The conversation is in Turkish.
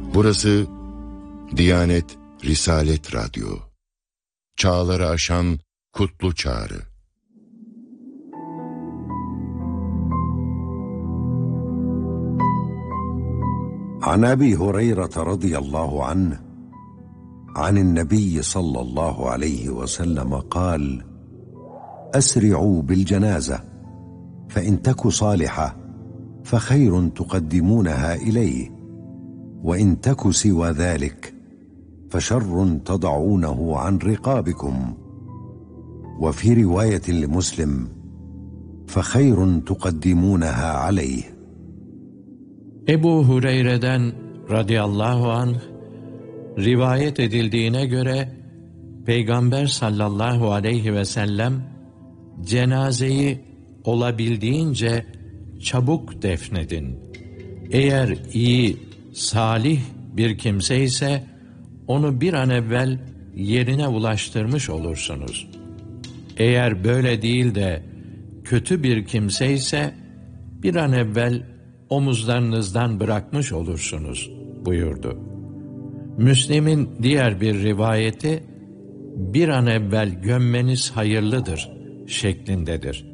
Burası Diyanet Risalet Radyo. Çağları aşan kutlu çağrı. عن أبي هريرة رضي الله عنه عن النبي صلى الله عليه وسلم قال: أسرعوا بالجنازة فإن تك صالحة فخير تقدمونها إليه وإن تك سوى ذلك فشر تضعونه عن رقابكم وفي رواية لمسلم فخير تقدمونها عليه. Ebu Hureyre'den radıyallahu anh rivayet edildiğine göre Peygamber sallallahu aleyhi ve sellem cenazeyi olabildiğince çabuk defnedin. Eğer iyi, salih bir kimse ise onu bir an evvel yerine ulaştırmış olursunuz. Eğer böyle değil de kötü bir kimse ise bir an evvel omuzlarınızdan bırakmış olursunuz buyurdu. Müslim'in diğer bir rivayeti bir an evvel gömmeniz hayırlıdır şeklindedir.